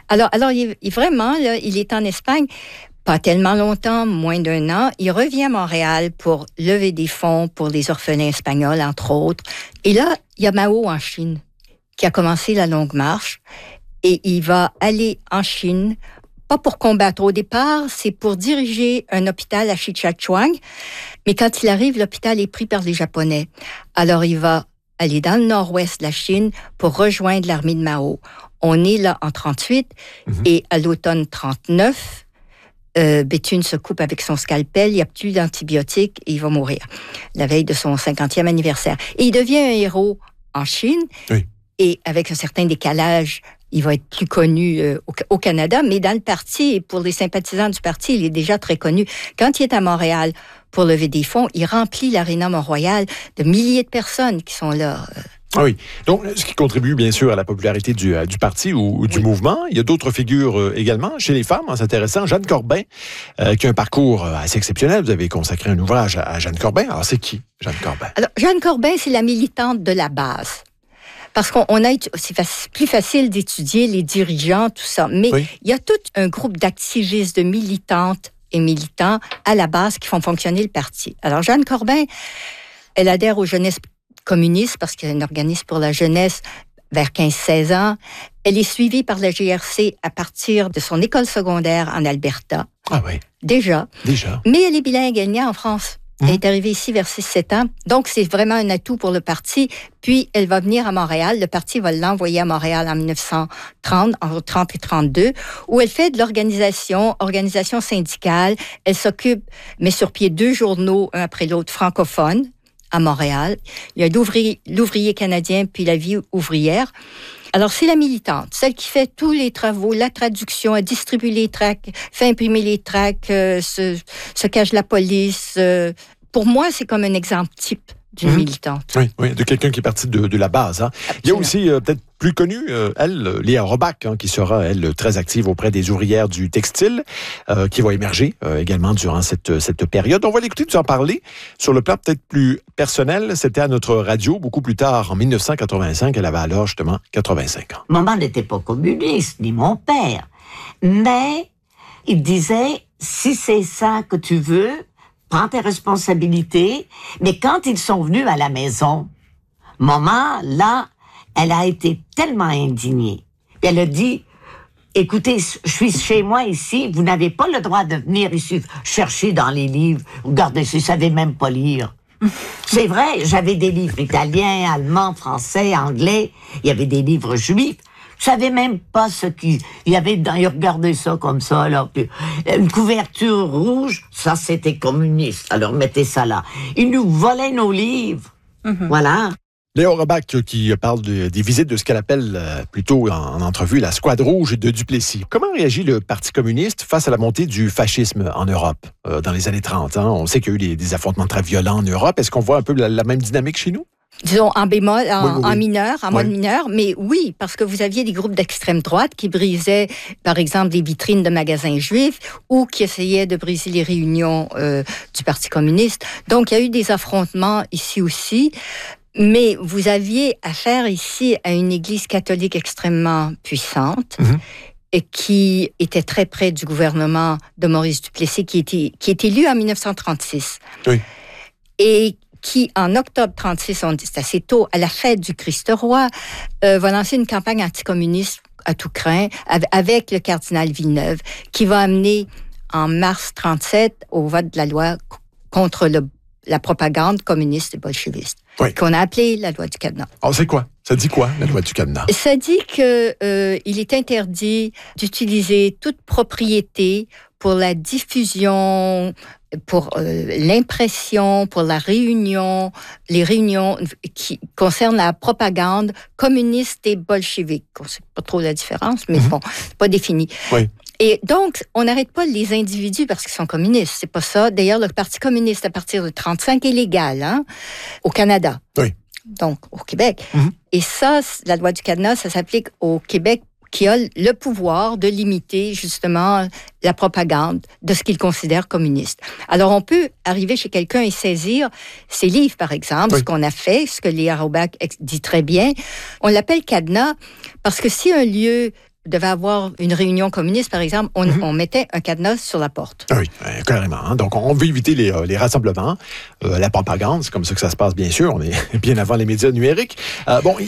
Alors vraiment, là, il est en Espagne, pas tellement longtemps, moins d'1 an. Il revient à Montréal pour lever des fonds pour les orphelins espagnols, entre autres. Et là, il y a Mao en Chine, qui a commencé la longue marche. Et il va aller en Chine, pas pour combattre. Au départ, c'est pour diriger un hôpital à Shijiazhuang. Mais quand il arrive, l'hôpital est pris par les Japonais. Alors, il va aller dans le nord-ouest de la Chine pour rejoindre l'armée de Mao. On est là en 1938 et à l'automne 1939, Béthune se coupe avec son scalpel, il n'y a plus d'antibiotiques et il va mourir la veille de son 50e anniversaire. Et il devient un héros en Chine et avec un certain décalage, il va être plus connu au Canada, mais dans le parti et pour les sympathisants du parti, il est déjà très connu. Quand il est à Montréal pour lever des fonds, il remplit l'aréna Mont-Royal de milliers de personnes qui sont là. Ah oui. Donc, ce qui contribue bien sûr à la popularité du parti ou du mouvement. Il y a d'autres figures également. Chez les femmes, c'est intéressant. Jeanne Corbin, qui a un parcours assez exceptionnel. Vous avez consacré un ouvrage à Jeanne Corbin. Alors, c'est qui, Jeanne Corbin? Alors, Jeanne Corbin, c'est la militante de la base. Parce c'est plus facile d'étudier les dirigeants, tout ça. Mais il y a tout un groupe d'activistes, de militantes et militants à la base qui font fonctionner le parti. Alors, Jeanne Corbin, elle adhère aux jeunesses communistes parce qu'il y a un organisme pour la jeunesse vers 15-16 ans. Elle est suivie par la GRC à partir de son école secondaire en Alberta. Ah oui. Déjà. Mais elle est bilingue, elle est née en France. Elle est arrivée ici vers 6-7 ans. Donc, c'est vraiment un atout pour le parti. Puis, elle va venir à Montréal. Le parti va l'envoyer à Montréal en 1930, entre 30 et 32, où elle fait de organisation syndicale. Elle s'occupe, met sur pied 2 journaux, un après l'autre, francophones, à Montréal. Il y a l'ouvrier canadien, puis la vie ouvrière. Alors, c'est la militante, celle qui fait tous les travaux, la traduction, elle distribue les tracts, fait imprimer les tracts, se cache la police. Pour moi, c'est comme un exemple type d'une militante. Oui, de quelqu'un qui est parti de la base. Hein. Il y a aussi, peut-être plus connue, elle, Léa Robach, qui sera, elle, très active auprès des ouvrières du textile, qui va émerger également durant cette période. On va l'écouter nous en parler sur le plan peut-être plus personnel. C'était à notre radio, beaucoup plus tard, en 1985. Elle avait alors, justement, 85 ans. Maman n'était pas communiste, ni mon père. Mais il disait, si c'est ça que tu veux, prends tes responsabilités. Mais quand ils sont venus à la maison, maman, là, elle a été tellement indignée. Puis elle a dit, écoutez, je suis chez moi ici, vous n'avez pas le droit de venir ici chercher dans les livres. Regardez, je ne savais même pas lire. C'est vrai, j'avais des livres italiens, allemands, français, anglais. Il y avait des livres juifs. Je savais même pas ce qu'il y avait dedans. Ils regardaient ça comme ça, là. Puis, une couverture rouge, ça, c'était communiste. Alors, mettez ça là. Ils nous volaient nos livres. Voilà. Léa Robach qui parle des visites de ce qu'elle appelle plutôt en entrevue la Squad Rouge de Duplessis. Comment réagit le Parti communiste face à la montée du fascisme en Europe dans les années 30? Hein? On sait qu'il y a eu des affrontements très violents en Europe. Est-ce qu'on voit un peu la même dynamique chez nous? Disons en bémol, en mineur, en mode mineur, mais oui, parce que vous aviez des groupes d'extrême droite qui brisaient, par exemple, des vitrines de magasins juifs ou qui essayaient de briser les réunions du Parti communiste. Donc, il y a eu des affrontements ici aussi. Mais vous aviez affaire ici à une église catholique extrêmement puissante et qui était très près du gouvernement de Maurice Duplessis, qui est élu en 1936. Oui. Et qui, en octobre 1936, c'est assez tôt, à la fête du Christ-Roi, va lancer une campagne anticommuniste à tout crin avec le cardinal Villeneuve, qui va amener en mars 1937 au vote de la loi contre la propagande communiste et bolcheviste, qu'on a appelée la loi du cadenas. Alors, c'est quoi? Ça dit quoi, la loi du cadenas? Ça dit qu'il est interdit d'utiliser toute propriété pour la diffusion, pour l'impression, pour les réunions qui concernent la propagande communiste et bolchevique. On ne sait pas trop la différence, mais bon, c'est pas défini. Oui. Et donc, on n'arrête pas les individus parce qu'ils sont communistes. C'est pas ça. D'ailleurs, le Parti communiste, à partir de 1935, est légal, au Canada. Oui. Donc, au Québec. Et ça, la loi du cadenas, ça s'applique au Québec qui a le pouvoir de limiter, justement, la propagande de ce qu'il considère communiste. Alors, on peut arriver chez quelqu'un et saisir ses livres, par exemple, ce qu'on a fait, ce que Léa Robach dit très bien. On l'appelle cadenas parce que si un lieu devait avoir une réunion communiste, par exemple, on mettait un cadenas sur la porte. Oui, carrément. Hein. Donc, on veut éviter les rassemblements, la propagande. C'est comme ça que ça se passe, bien sûr. On est bien avant les médias numériques. Bon,